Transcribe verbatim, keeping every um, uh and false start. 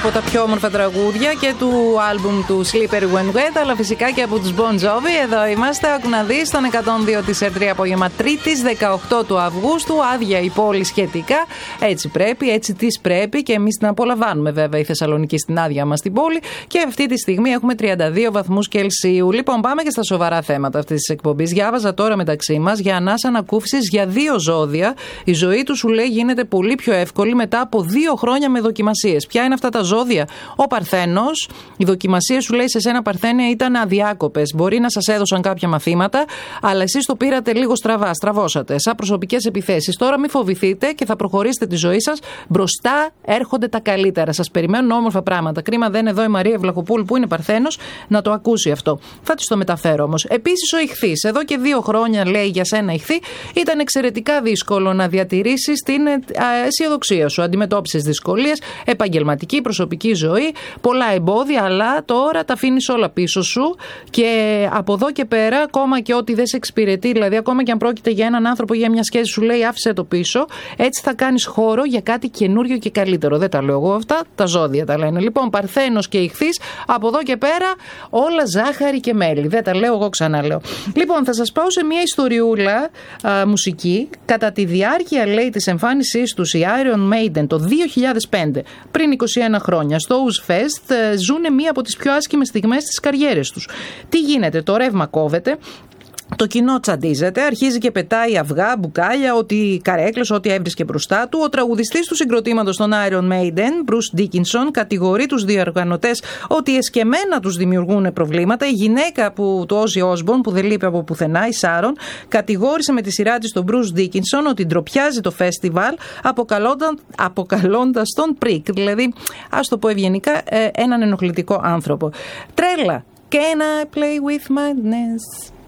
από τα πιο όμορφα τραγούδια και του άλμπουμ του Sleeper When Wet, αλλά φυσικά και από τους Bon Jovi. Εδώ είμαστε, άκου να δεις, στον εκατόν δύο της Ερτρή απόγευμα Τρίτης, δεκαοκτώ του Αυγούστου. Άδεια η πόλη σχετικά. Έτσι πρέπει, έτσι της πρέπει και εμείς την απολαμβάνουμε βέβαια η Θεσσαλονίκη στην άδεια μας την πόλη. Και αυτή τη στιγμή έχουμε τριάντα δύο βαθμούς Κελσίου. Λοιπόν, πάμε και στα σοβαρά θέματα αυτής της εκπομπής. Διάβαζα τώρα μεταξύ μας για ανάσα ανακούφισης για δύο ζώδια. Η ζωή του, σου λέει, γίνεται πολύ πιο εύκολη μετά από δύο χρόνια με δοκιμασίες. Ποια είναι αυτά τα ζώδια? Ο Παρθένος. Οι δοκιμασίες, σου λέει, σε σένα, Παρθένε, ήταν αδιάκοπες. Μπορεί να σας έδωσαν κάποια μαθήματα, αλλά εσείς το πήρατε λίγο στραβά. Στραβώσατε. Σαν προσωπικές επιθέσεις. Τώρα μην φοβηθείτε και θα προχωρήσετε τη ζωή σας. Μπροστά έρχονται τα καλύτερα. Σας περιμένουν όμορφα πράγματα. Κρίμα δεν είναι εδώ η Μαρία Βλαχοπούλου που είναι Παρθένος να το ακούσει αυτό. Θα της το μεταφέρω όμως. Επίσης ο Ιχθύς. Εδώ και δύο χρόνια, λέει, για σένα, Ιχθύ, ήταν εξαιρετικά δύσκολο να διατηρήσεις την αισιοδοξία σου. Αντιμετώπισες δυσκολίες, επαγγελματική, προσωπική ζωή, πολλά εμπόδια, αλλά τώρα τα αφήνεις όλα πίσω σου και από εδώ και πέρα, ακόμα και ό,τι δεν σε εξυπηρετεί, δηλαδή ακόμα και αν πρόκειται για έναν άνθρωπο, για μια σχέση, σου λέει άφησε το πίσω, έτσι θα κάνεις χώρο για κάτι καινούριο και καλύτερο. Δεν τα λέω εγώ αυτά, τα ζώδια τα λένε. Λοιπόν, Παρθένος και Ιχθύς, από εδώ και πέρα όλα ζάχαρη και μέλι. Δεν τα λέω εγώ, ξαναλέω. Λοιπόν, θα σας πάω σε μια ιστοριούλα α, μουσική. Κατά τη διάρκεια, λέει, της εμφάνισής τους, οι Iron Maiden το δύο χιλιάδες πέντε, πριν είκοσι ένα χρόνια, στο Ozzfest, ζούνε μία από τις πιο άσχημες στιγμές της καριέρας τους. Τι γίνεται? Το ρεύμα κόβεται. Το κοινό τσαντίζεται, αρχίζει και πετάει αυγά, μπουκάλια, ό,τι καρέκλες, ό,τι έβρισκε μπροστά του. Ο τραγουδιστής του συγκροτήματος των Iron Maiden, Bruce Dickinson, κατηγορεί τους διοργανωτές ότι εσκεμμένα τους δημιουργούν προβλήματα. Η γυναίκα που, του Ozzy Osbourne, που δεν λείπει από πουθενά, η Sharon, κατηγόρησε με τη σειρά της τον Bruce Dickinson ότι ντροπιάζει το φεστιβάλ, αποκαλώντας τον prick, δηλαδή, ας το πω ευγενικά, έναν ενοχλητικό άνθρωπο. Τρέλα! Can I play with madness?